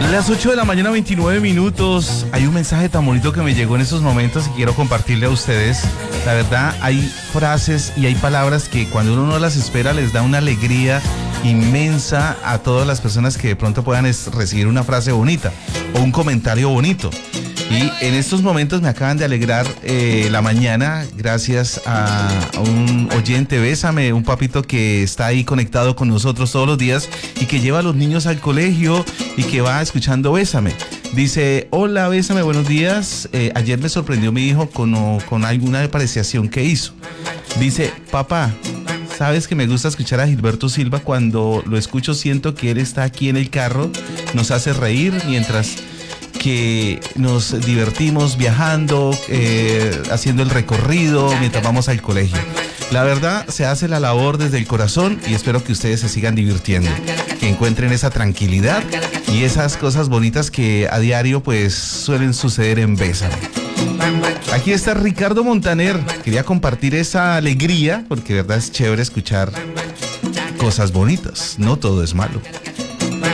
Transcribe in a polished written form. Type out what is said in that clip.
Las 8 de la mañana, 29 minutos. Hay un mensaje tan bonito que me llegó en estos momentos y quiero compartirle a ustedes. La verdad, hay frases y hay palabras que cuando uno no las espera les da una alegría inmensa a todas las personas que de pronto puedan recibir una frase bonita o un comentario bonito. Y en estos momentos me acaban de alegrar la mañana gracias a un oyente, Bésame, un papito que está ahí conectado con nosotros todos los días y que lleva a los niños al colegio y que va escuchando Bésame. Dice, hola Bésame, buenos días. Ayer me sorprendió mi hijo con alguna apreciación que hizo. Dice, papá, sabes que me gusta escuchar a Gilberto Silva. Cuando lo escucho siento que él está aquí en el carro, nos hace reír mientras que nos divertimos viajando, haciendo el recorrido mientras vamos al colegio. La verdad, se hace la labor desde el corazón y espero que ustedes se sigan divirtiendo, que encuentren esa tranquilidad y esas cosas bonitas que a diario pues suelen suceder en Bésame. Aquí está Ricardo Montaner. Quería compartir esa alegría porque de verdad es chévere escuchar cosas bonitas, no todo es malo.